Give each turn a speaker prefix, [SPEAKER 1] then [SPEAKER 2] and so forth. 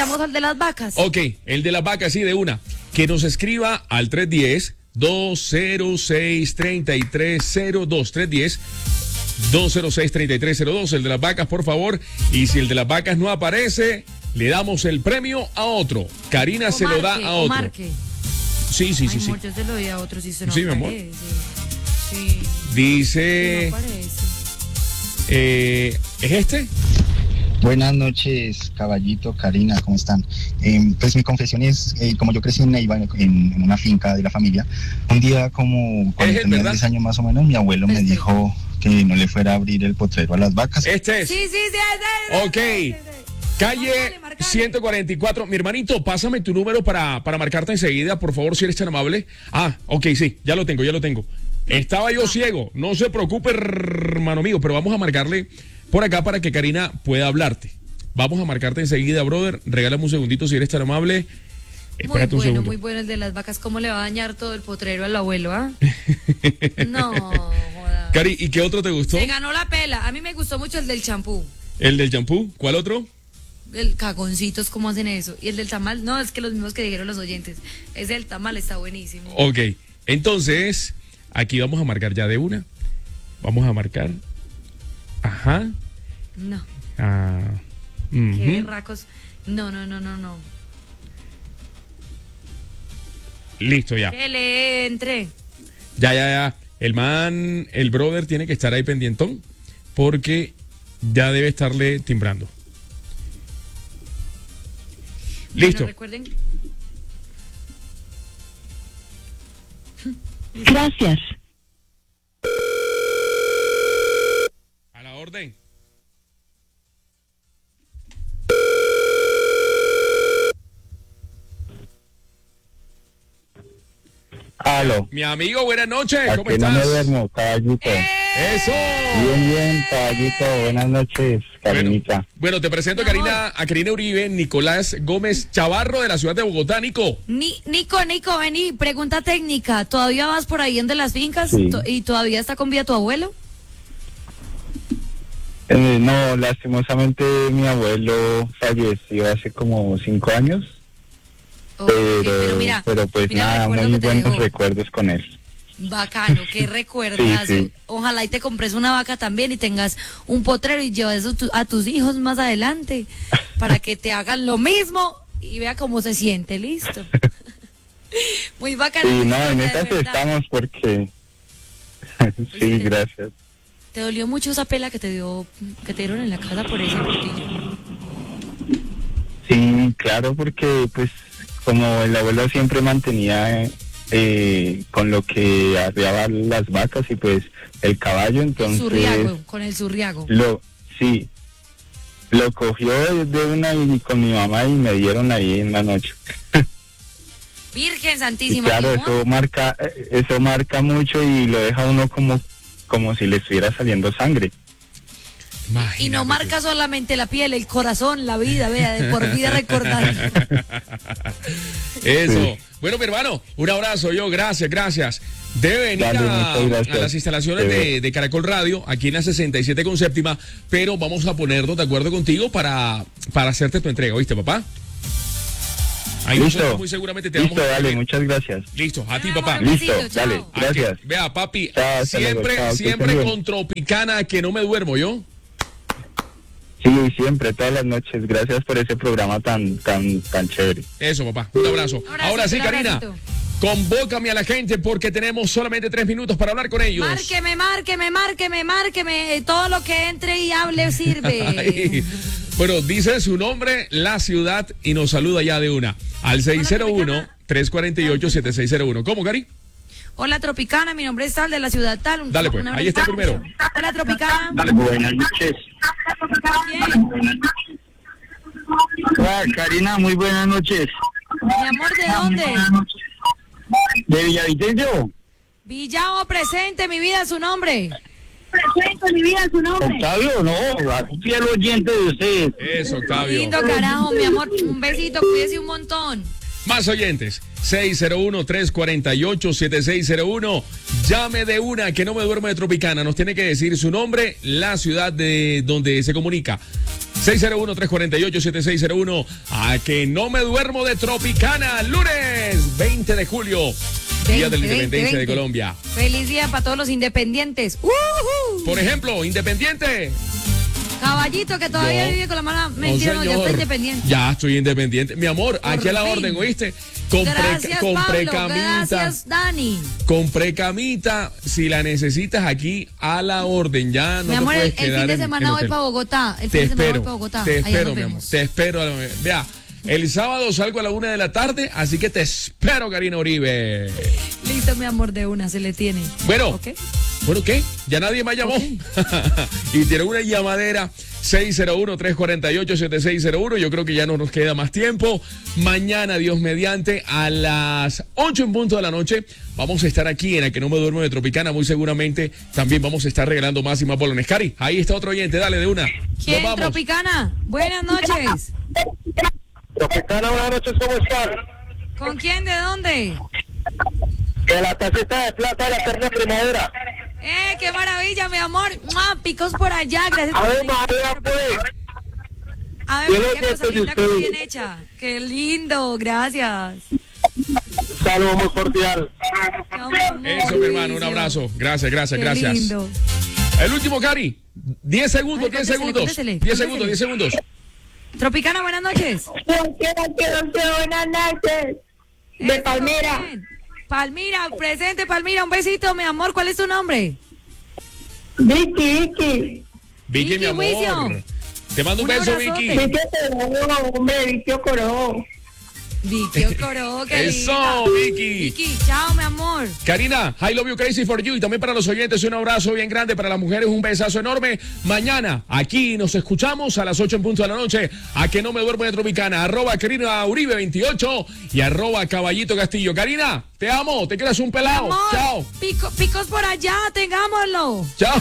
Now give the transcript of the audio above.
[SPEAKER 1] necesitamos al de las vacas.
[SPEAKER 2] Ok, el de las vacas, sí, de una. Que nos escriba al 310-206-3302. 310-206-3302, el de las vacas, por favor. Y si el de las vacas no aparece, le damos el premio a otro. Karina se lo da a otro. Sí.
[SPEAKER 1] Ay, amor, yo se lo doy a otro si se no
[SPEAKER 2] sí,
[SPEAKER 1] aparece.
[SPEAKER 2] Mi amor.
[SPEAKER 1] Sí.
[SPEAKER 2] Dice...
[SPEAKER 1] No aparece.
[SPEAKER 2] ¿Es este?
[SPEAKER 3] Buenas noches, caballito, Karina, ¿cómo están? Pues mi confesión es, como yo crecí en Neiva, en una finca de la familia, un día como cuando tenía 10 años más o menos, mi abuelo me dijo que no le fuera a abrir el potrero a las vacas.
[SPEAKER 2] Este es.
[SPEAKER 1] Sí.
[SPEAKER 2] Ok. Calle 144. Mi hermanito, pásame tu número para marcarte enseguida, por favor, si eres tan amable. Ah, ok, sí, ya lo tengo. Estaba yo ciego, no se preocupe, hermano mío, pero vamos a marcarle por acá para que Karina pueda hablarte. Vamos a marcarte enseguida, brother. Regálame un segundito si eres tan amable. Espérate un segundo.
[SPEAKER 1] Muy bueno el de las vacas. ¿Cómo le va a dañar todo el potrero al abuelo, ah? No, joda.
[SPEAKER 2] Cari, ¿y qué otro te gustó?
[SPEAKER 1] Se ganó la pela. A mí me gustó mucho el del champú.
[SPEAKER 2] ¿El del champú? ¿Cuál otro?
[SPEAKER 1] El cagoncitos, ¿cómo hacen eso? Y el del tamal, no, es que los mismos que dijeron los oyentes. Ese del tamal está buenísimo.
[SPEAKER 2] Ok, entonces, aquí vamos a marcar ya de una. Vamos a marcar. Ajá.
[SPEAKER 1] No.
[SPEAKER 2] Uh-huh.
[SPEAKER 1] Qué racos. No.
[SPEAKER 2] Listo, ya.
[SPEAKER 1] Que le entre.
[SPEAKER 2] Ya. El brother tiene que estar ahí pendientón porque ya debe estarle timbrando. Listo.
[SPEAKER 1] Bueno, recuerden.
[SPEAKER 4] Gracias.
[SPEAKER 2] A la orden.
[SPEAKER 3] Aló.
[SPEAKER 2] Mi amigo, buenas noches. ¿Cómo
[SPEAKER 3] Aquí
[SPEAKER 2] estás?
[SPEAKER 3] no me duermo, caballito.
[SPEAKER 2] ¡Eso!
[SPEAKER 3] Bien, caballito. Buenas noches, Karinita.
[SPEAKER 2] Bueno, te presento a Karina Uribe, Nicolás Gómez Chavarro de la ciudad de Bogotá. Nico.
[SPEAKER 1] Nico, vení, pregunta técnica. ¿Todavía vas por ahí en de las fincas?
[SPEAKER 3] Sí.
[SPEAKER 1] ¿Y todavía está con vida tu abuelo?
[SPEAKER 3] No, lastimosamente mi abuelo falleció hace como 5 años. Pero pues nada, muy buenos recuerdos con él.
[SPEAKER 1] Bacano, qué recuerdas.
[SPEAKER 3] Sí.
[SPEAKER 1] Ojalá y te compres una vaca también y tengas un potrero y lleves a tus hijos más adelante para que te hagan lo mismo y vea cómo se siente, listo. Muy bacano.
[SPEAKER 3] Sí, no, en estas estamos porque... Sí, gracias.
[SPEAKER 1] ¿Te dolió mucho esa pela que te dieron en la casa por ese portillo?
[SPEAKER 3] Sí, claro, porque pues como el abuelo siempre mantenía con lo que arreaba las vacas y pues el caballo, entonces...
[SPEAKER 1] Con el zurriago.
[SPEAKER 3] Lo cogió de una y con mi mamá y me dieron ahí en la noche.
[SPEAKER 1] Virgen
[SPEAKER 3] Y
[SPEAKER 1] Santísima.
[SPEAKER 3] claro, eso marca mucho y lo deja uno como si le estuviera saliendo sangre.
[SPEAKER 1] Y no marca solamente la piel, el corazón, la vida, vea, de por vida recordar.
[SPEAKER 2] Eso.
[SPEAKER 3] Sí.
[SPEAKER 2] Bueno, mi hermano, un abrazo, gracias. Debe venir
[SPEAKER 3] Dale,
[SPEAKER 2] a las instalaciones de Caracol Radio, aquí en la 67 con séptima, pero vamos a ponernos de acuerdo contigo para hacerte tu entrega, ¿oíste, papá? Ahí
[SPEAKER 3] Listo.
[SPEAKER 2] Muy seguramente te
[SPEAKER 3] Listo,
[SPEAKER 2] vamos a...
[SPEAKER 3] dale, muchas gracias.
[SPEAKER 2] Listo, a ti, papá.
[SPEAKER 3] Listo,
[SPEAKER 1] besito, chao.
[SPEAKER 3] dale, gracias.
[SPEAKER 2] Vea, papi,
[SPEAKER 3] Chao,
[SPEAKER 2] siempre
[SPEAKER 3] chao,
[SPEAKER 2] con Tropicana, que no me duermo, ¿yo?
[SPEAKER 3] Sí, siempre, todas las noches. Gracias por ese programa tan chévere.
[SPEAKER 2] Eso, papá. Un abrazo. Ahora sí,
[SPEAKER 1] un
[SPEAKER 2] Karina,
[SPEAKER 1] abracito.
[SPEAKER 2] convócame a la gente porque tenemos solamente 3 minutos para hablar con ellos.
[SPEAKER 1] Márqueme. Todo lo que entre y hable sirve.
[SPEAKER 2] Ay. Bueno, dice su nombre, la ciudad y nos saluda ya de una. Al 601-348-7601. ¿Cómo, Cari?
[SPEAKER 1] Hola, Tropicana, mi nombre es tal, de la ciudad tal.
[SPEAKER 2] Dale, pues, ahí está el primero.
[SPEAKER 1] Hola, Tropicana.
[SPEAKER 3] Dale, buenas noches.
[SPEAKER 1] Bien.
[SPEAKER 3] Karina, muy buenas noches.
[SPEAKER 1] Mi amor, ¿de dónde?
[SPEAKER 3] ¿De Villavicencio?
[SPEAKER 1] Villao, presente, mi vida, su nombre.
[SPEAKER 3] Octavio, no, un fiel oyente de ustedes.
[SPEAKER 2] Eso, Octavio.
[SPEAKER 1] Lindo carajo, mi amor. Un besito, cuídese un montón.
[SPEAKER 2] Más oyentes, 601-348-7601. Llame de una, que no me duermo de Tropicana. Nos tiene que decir su nombre, la ciudad de donde se comunica. 601-348-7601. A que no me duermo de Tropicana, lunes 20 de julio, Día de la Independencia de Colombia.
[SPEAKER 1] Feliz día para todos los independientes.
[SPEAKER 2] Por ejemplo, Independiente.
[SPEAKER 1] Caballito que todavía vive con la mano. Mentira, no, ya está independiente.
[SPEAKER 2] Ya estoy independiente. Mi amor, aquí a la orden, ¿oíste?
[SPEAKER 1] Gracias,
[SPEAKER 2] compré
[SPEAKER 1] Pablo.
[SPEAKER 2] camita.
[SPEAKER 1] Gracias, Dani.
[SPEAKER 2] Compré camita. Si la necesitas aquí, a la orden. Ya no
[SPEAKER 1] mi amor,
[SPEAKER 2] te puedes
[SPEAKER 1] el
[SPEAKER 2] quedar
[SPEAKER 1] fin de
[SPEAKER 2] en
[SPEAKER 1] semana voy
[SPEAKER 2] hotel.
[SPEAKER 1] para Bogotá. El
[SPEAKER 2] Te
[SPEAKER 1] fin de semana voy
[SPEAKER 2] espero,
[SPEAKER 1] para Bogotá.
[SPEAKER 2] te
[SPEAKER 1] Allá
[SPEAKER 2] espero,
[SPEAKER 1] nos
[SPEAKER 2] mi amor.
[SPEAKER 1] vemos.
[SPEAKER 2] Te espero. Vea, el sábado salgo a la 1 de la tarde, así que te espero, Karina Uribe.
[SPEAKER 1] Listo, mi amor, de una, se le tiene.
[SPEAKER 2] Bueno,
[SPEAKER 1] ¿Okay?
[SPEAKER 2] ¿Bueno qué? Ya nadie me llamó.
[SPEAKER 1] Okay.
[SPEAKER 2] Y tiene una llamadera 601-348-7601. Yo creo que ya no nos queda más tiempo. Mañana, Dios mediante, a las 8 en punto de la noche, vamos a estar aquí en A que no me duermo de Tropicana. Muy seguramente también vamos a estar regalando más y más bolones. Cari, ahí está otro oyente, dale de una.
[SPEAKER 1] ¿Quién,
[SPEAKER 2] Nos vamos.
[SPEAKER 1] Tropicana? Buenas noches.
[SPEAKER 4] Tropicana, buenas noches, ¿cómo están?
[SPEAKER 1] ¿Con quién? ¿De dónde?
[SPEAKER 4] Que la tacita de plata de la eterna primavera.
[SPEAKER 1] ¡Qué maravilla, mi amor! ¡Mua! Picos por allá, gracias por
[SPEAKER 4] A ver,
[SPEAKER 1] venir.
[SPEAKER 4] María, pues.
[SPEAKER 1] A ver,
[SPEAKER 4] Yo lo
[SPEAKER 1] qué cosa
[SPEAKER 4] siento de
[SPEAKER 1] linda, como
[SPEAKER 4] ustedes.
[SPEAKER 1] bien hecha. ¡Qué lindo! Gracias.
[SPEAKER 4] Saludos muy cordial.
[SPEAKER 1] Qué amor,
[SPEAKER 2] Eso, mi hermano, un
[SPEAKER 1] buenísimo.
[SPEAKER 2] abrazo. Gracias,
[SPEAKER 1] Qué
[SPEAKER 2] gracias.
[SPEAKER 1] lindo.
[SPEAKER 2] El último, Cari. 10 segundos,
[SPEAKER 1] Ay,
[SPEAKER 2] 10
[SPEAKER 1] contéstele,
[SPEAKER 2] segundos.
[SPEAKER 1] contéstele,
[SPEAKER 2] 10 segundos, 10 segundos.
[SPEAKER 1] Tropicana, buenas noches.
[SPEAKER 5] Buenas noches. De
[SPEAKER 1] Eso,
[SPEAKER 5] Palmira.
[SPEAKER 1] bien. Palmira, presente, Palmira. Un besito, mi amor. ¿Cuál es tu nombre?
[SPEAKER 5] Vicky.
[SPEAKER 2] Vicky, mi amor.
[SPEAKER 1] Wicio.
[SPEAKER 2] Te mando un
[SPEAKER 1] Un
[SPEAKER 2] beso,
[SPEAKER 1] abrazote.
[SPEAKER 2] Vicky.
[SPEAKER 5] Vicky Coró, hombre, Vicky Coró.
[SPEAKER 1] Vicky Ocoro, qué
[SPEAKER 2] Eso,
[SPEAKER 1] linda.
[SPEAKER 2] Vicky.
[SPEAKER 1] Vicky, chao, mi amor.
[SPEAKER 2] Karina, I love you crazy for you. Y también para los oyentes un abrazo bien grande. Para las mujeres un besazo enorme. Mañana aquí nos escuchamos a las 8 en punto de la noche. A que no me duermo de Tropicana. @ Karina Uribe 28 y @ Caballito Castillo. Karina, te amo. Te quedas un pelado.
[SPEAKER 1] Amor,
[SPEAKER 2] Chao.
[SPEAKER 1] picos por allá, tengámoslo.
[SPEAKER 2] Chao.